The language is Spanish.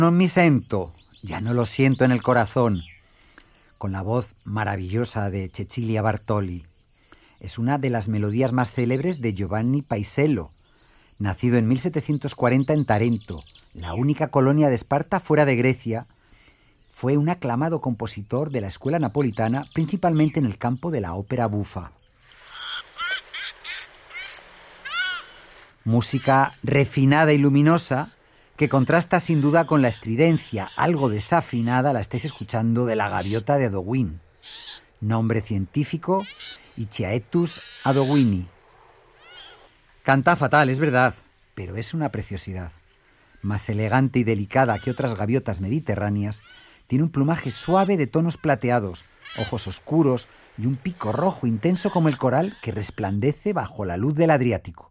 Non mi sento, ya no lo siento en el corazón, con la voz maravillosa de Cecilia Bartoli. Es una de las melodías más célebres de Giovanni Paisiello, nacido en 1740 en Tarento, la única colonia de Esparta fuera de Grecia. Fue un aclamado compositor de la escuela napolitana, principalmente en el campo de la ópera bufa. Música refinada y luminosa que contrasta sin duda con la estridencia algo desafinada, la estáis escuchando, de la gaviota de Adoguin. Nombre científico, Ichthyosaurus adoguini. Canta fatal, es verdad, pero es una preciosidad. Más elegante y delicada que otras gaviotas mediterráneas, tiene un plumaje suave de tonos plateados, ojos oscuros y un pico rojo intenso como el coral que resplandece bajo la luz del Adriático.